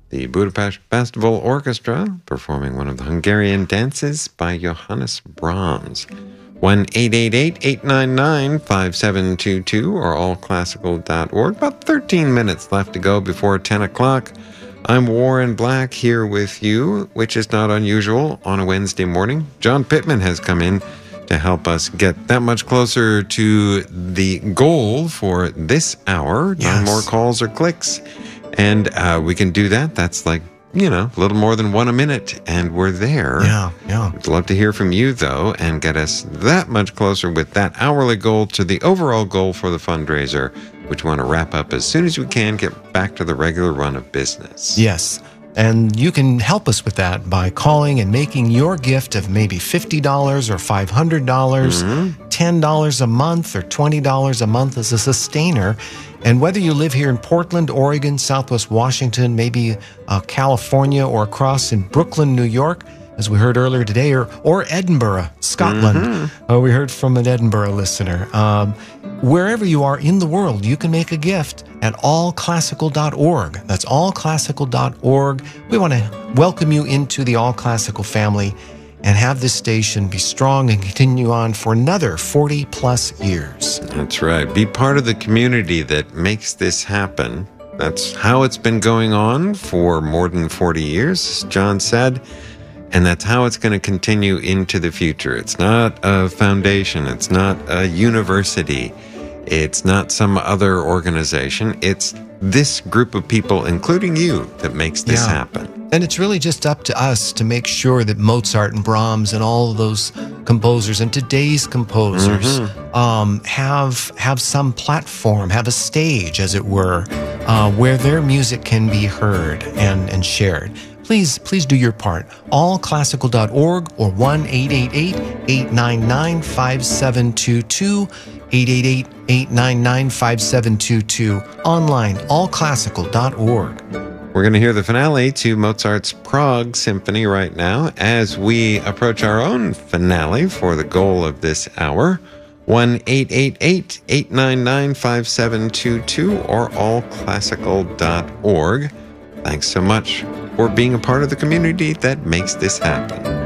the Budapest Festival Orchestra performing one of the Hungarian dances by Johannes Brahms. 1-888-899-5722 or allclassical.org. About 13 minutes left to go before 10 o'clock. I'm Warren Black here with you, which is not unusual on a Wednesday morning. John Pittman has come in to help us get that much closer to the goal for this hour. Yes. 9 more calls or clicks. And we can do that. That's like, a little more than 1 a minute, and we're there. Yeah. I'd love to hear from you, though, and get us that much closer with that hourly goal to the overall goal for the fundraiser, which we want to wrap up as soon as we can, get back to the regular run of business. Yes. And you can help us with that by calling and making your gift of maybe $50 or $500, $10 a month or $20 a month as a sustainer. And whether you live here in Portland, Oregon, Southwest Washington, maybe California, or across in Brooklyn, New York, as we heard earlier today, or Edinburgh, Scotland. We heard from an Edinburgh listener. Wherever you are in the world, you can make a gift at allclassical.org. That's allclassical.org. We want to welcome you into the All Classical family and have this station be strong and continue on for another 40 plus years. That's right. Be part of the community that makes this happen. That's how it's been going on for more than 40 years, as John said. And that's how it's going to continue into the future. It's not a foundation. It's not a university. It's not some other organization. It's this group of people, including you, that makes this happen. And it's really just up to us to make sure that Mozart and Brahms and all of those composers and today's composers have some platform, have a stage, as it were, where their music can be heard and shared. Please do your part. Allclassical.org or 1-888-899-5722, 888-899-5722. Online, allclassical.org. We're going to hear the finale to Mozart's Prague Symphony right now as we approach our own finale for the goal of this hour. 1-888-899-5722 or allclassical.org. Thanks so much for being a part of the community that makes this happen.